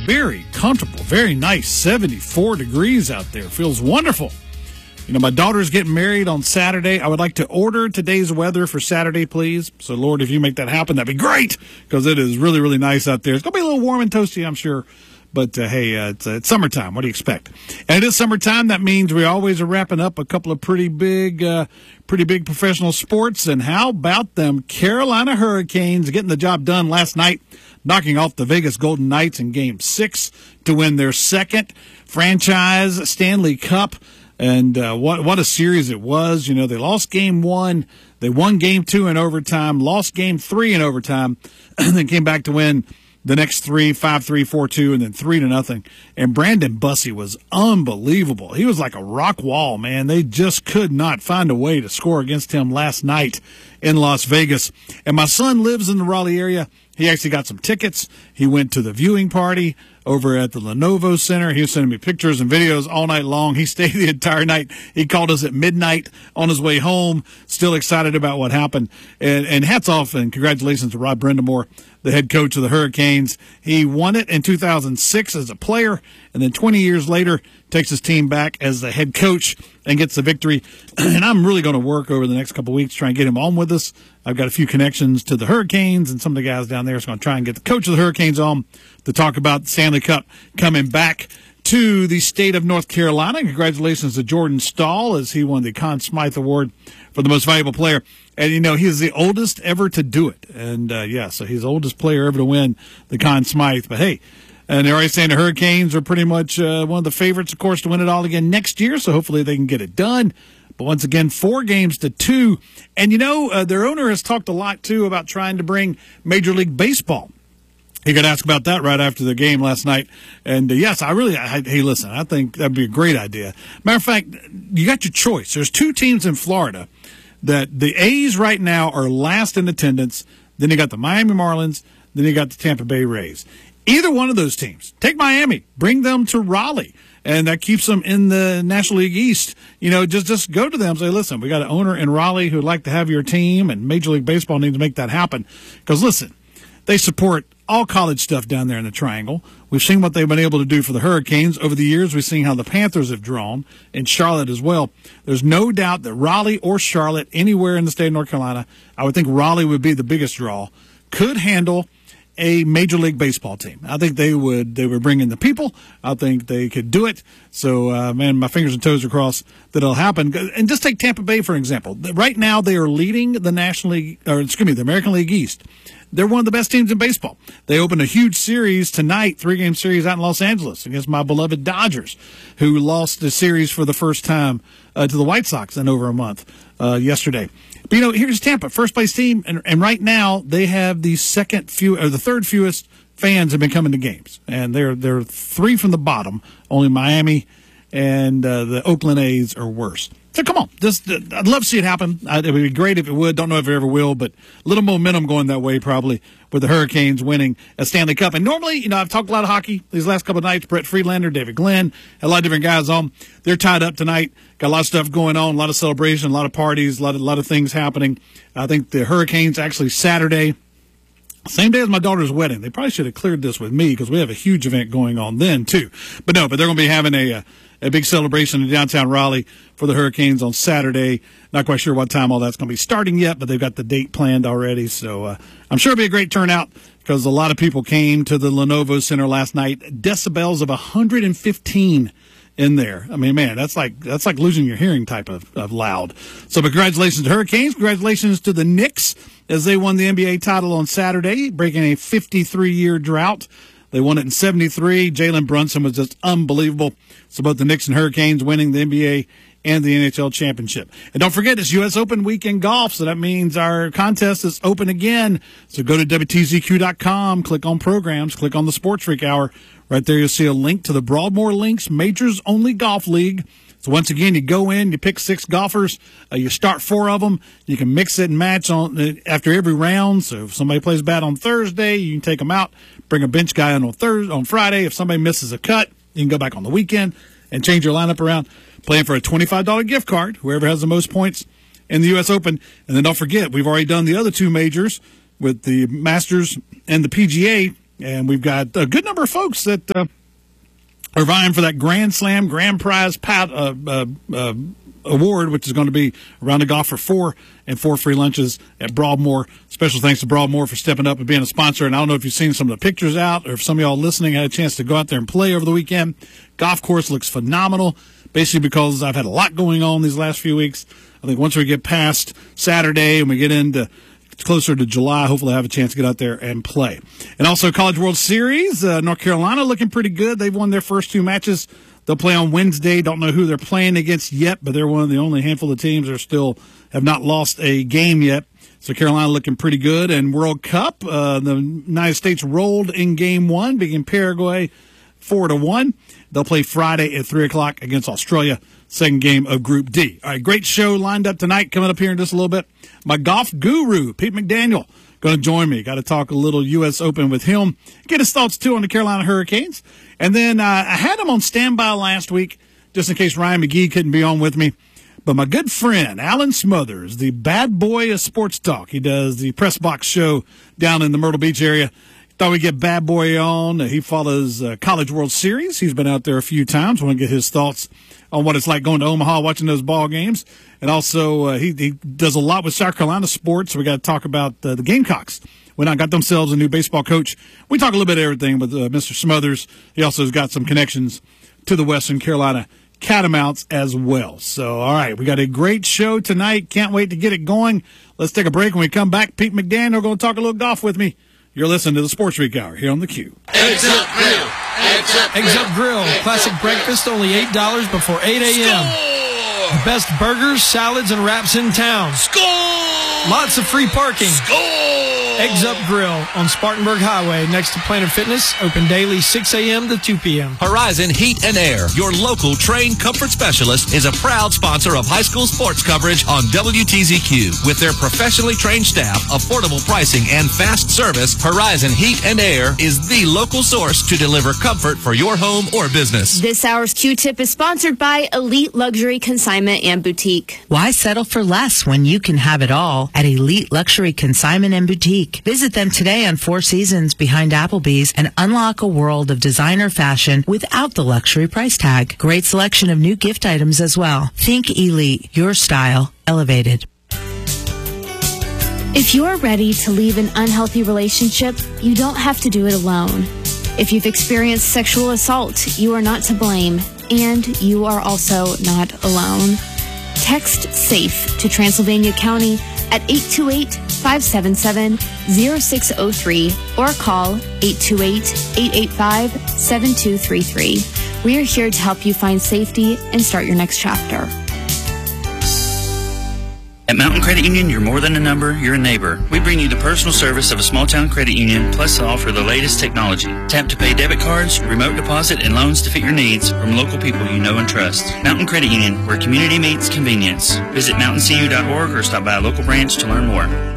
very comfortable, very nice. 74 degrees out there. Feels wonderful. You know, my daughter's getting married on Saturday. I would like to order today's weather for Saturday, please. So, Lord, if you make that happen, that'd be great, because it is really, really nice out there. It's going to be a little warm and toasty, I'm sure. But, hey, it's summertime. What do you expect? And it is summertime. That means we always are wrapping up a couple of pretty big professional sports. And how about them Carolina Hurricanes getting the job done last night, knocking off the Vegas Golden Knights in Game 6 to win their second franchise Stanley Cup. And what a series it was. You know, they lost Game 1. They won Game 2 in overtime, lost Game 3 in overtime, and then came back to win the next 3, 5-3, 4-2, and then 3-0. And Brandon Bussey was unbelievable. He was like a rock wall, man. They just could not find a way to score against him last night in Las Vegas. And my son lives in the Raleigh area. He actually got some tickets. He went to the viewing party over at the Lenovo Center. He was sending me pictures and videos all night long. He stayed the entire night. He called us at midnight on his way home, still excited about what happened. And hats off and congratulations to Rod Brindamore, the head coach of the Hurricanes. He won it in 2006 as a player, and then 20 years later takes his team back as the head coach and gets the victory. And I'm really going to work over the next couple of weeks, try and get him on with us. I've got a few connections to the Hurricanes and some of the guys down there, so I'm going to try and get the coach of the Hurricanes on to talk about the Stanley Cup coming back to the state of North Carolina. Congratulations to Jordan Stahl as he won the Conn Smythe Award for the most valuable player. And, you know, he's the oldest ever to do it. And, so he's the oldest player ever to win the Conn Smythe. But, hey, and they're already saying the Hurricanes are pretty much one of the favorites, of course, to win it all again next year. So hopefully they can get it done. But once again, 4-2. And, you know, their owner has talked a lot, too, about trying to bring Major League Baseball. He got asked about that right after the game last night. And, yes, hey, listen, I think that'd be a great idea. Matter of fact, you got your choice. There's 2 teams in Florida that the A's right now are last in attendance. Then you got the Miami Marlins. Then you got the Tampa Bay Rays. Either one of those teams, take Miami, bring them to Raleigh. And that keeps them in the National League East. You know, just go to them and say, listen, we got an owner in Raleigh who'd like to have your team, and Major League Baseball needs to make that happen. Because, listen, they support all college stuff down there in the Triangle. We've seen what they've been able to do for the Hurricanes. Over the years, we've seen how the Panthers have drawn, and Charlotte as well. There's no doubt that Raleigh or Charlotte, anywhere in the state of North Carolina, I would think Raleigh would be the biggest draw, could handle a Major League Baseball team. I think they would bring in the people. I think they could do it. So, man, my fingers and toes are crossed that it'll happen. And just take Tampa Bay, for example. Right now, they are leading the the American League East. They're one of the best teams in baseball. They opened a huge series tonight, 3-game series out in Los Angeles against my beloved Dodgers, who lost the series for the first time to the White Sox in over a month yesterday. But, you know, here's Tampa, first-place team, and right now they have the third fewest fans have been coming to games. And they're 3 from the bottom. Only Miami and the Oakland A's are worse. So come on, I'd love to see it happen. It would be great if it would. Don't know if it ever will, but a little momentum going that way probably with the Hurricanes winning a Stanley Cup. And normally, you know, I've talked a lot of hockey these last couple of nights. Brett Friedlander, David Glenn, a lot of different guys on. They're tied up tonight. Got a lot of stuff going on, a lot of celebration, a lot of parties, a lot of things happening. I think the Hurricanes actually Saturday, same day as my daughter's wedding. They probably should have cleared this with me because we have a huge event going on then too. But they're going to be having a big celebration in downtown Raleigh for the Hurricanes on Saturday. Not quite sure what time all that's going to be starting yet, but they've got the date planned already. So I'm sure it'll be a great turnout because a lot of people came to the Lenovo Center last night. Decibels of 115 in there. I mean, man, that's like losing your hearing type of loud. So congratulations to Hurricanes. Congratulations to the Knicks as they won the NBA title on Saturday, breaking a 53-year drought. They won it in 73. Jalen Brunson was just unbelievable. So both the Knicks and Hurricanes winning the NBA and the NHL championship. And don't forget, it's U.S. Open weekend golf, so that means our contest is open again. So go to WTZQ.com, click on programs, click on the Sports Freak Hour. Right there you'll see a link to the Broadmoor Links Majors Only Golf League. So once again, you go in, you pick 6 golfers, you start 4 of them. You can mix it and match on after every round. So if somebody plays bad on Thursday, you can take them out, bring a bench guy on Friday. If somebody misses a cut, you can go back on the weekend and change your lineup around, playing for a $25 gift card, whoever has the most points in the U.S. Open. And then don't forget, we've already done the other 2 majors with the Masters and the PGA. And we've got a good number of folks that are vying for that Grand Slam Grand Prize award, which is going to be a round of golf for 4 and 4 free lunches at Broadmoor. Special thanks to Broadmoor for stepping up and being a sponsor. And I don't know if you've seen some of the pictures out, or if some of y'all listening had a chance to go out there and play over the weekend. Golf course looks phenomenal, basically because I've had a lot going on these last few weeks. I think once we get past Saturday and we get into closer to July, hopefully I'll have a chance to get out there and play. And also College World Series, North Carolina looking pretty good. They've won their first 2 matches. They'll play on Wednesday. Don't know who they're playing against yet, but they're one of the only handful of teams that still have not lost a game yet. So Carolina looking pretty good. And World Cup, the United States rolled in Game 1, beating Paraguay 4-1. They'll play Friday at 3 o'clock against Australia, second game of Group D. All right, great show lined up tonight. Coming up here in just a little bit, my golf guru, Pete McDaniel, going to join me. Got to talk a little U.S. Open with him. Get his thoughts, too, on the Carolina Hurricanes. And then I had him on standby last week, just in case Ryan McGee couldn't be on with me. But my good friend, Alan Smothers, the bad boy of sports talk. He does the Press Box show down in the Myrtle Beach area. Thought we'd get Bad Boy on. He follows College World Series. He's been out there a few times. Want to get his thoughts on what it's like going to Omaha, watching those ball games. And also, he does a lot with South Carolina sports. So we got to talk about the Gamecocks. Went out and got themselves a new baseball coach. We talk a little bit of everything with Mr. Smothers. He also has got some connections to the Western Carolina Catamounts as well. So, all right, we got a great show tonight. Can't wait to get it going. Let's take a break. When we come back, Pete McDaniel going to talk a little golf with me. You're listening to the Sports Week Hour here on the Q. Eggs Up Grill. Eggs Up Grill. Classic breakfast, only $8 before 8 a.m. Score! The best burgers, salads, and wraps in town. Score! Lots of free parking. Score! Eggs Up Grill on Spartanburg Highway next to Planet Fitness. Open daily 6 a.m. to 2 p.m. Horizon Heat and Air, your local trained comfort specialist, is a proud sponsor of high school sports coverage on WTZQ. With their professionally trained staff, affordable pricing, and fast service, Horizon Heat and Air is the local source to deliver comfort for your home or business. This hour's Q-Tip is sponsored by Elite Luxury Consignment and Boutique. Why settle for less when you can have it all at Elite Luxury Consignment and Boutique? Visit them today on Four Seasons behind Applebee's and unlock a world of designer fashion without the luxury price tag. Great selection of new gift items as well. Think Elite, your style elevated. If you're ready to leave an unhealthy relationship, you don't have to do it alone. If you've experienced sexual assault, you are not to blame, and you are also not alone. Text SAFE to Transylvania County at 828-577-0603 or call 828-885-7233. We are here to help you find safety and start your next chapter. At Mountain Credit Union, you're more than a number, you're a neighbor. We bring you the personal service of a small-town credit union, plus offer the latest technology. Tap-to-pay debit cards, remote deposit, and loans to fit your needs from local people you know and trust. Mountain Credit Union, where community meets convenience. Visit mountaincu.org or stop by a local branch to learn more.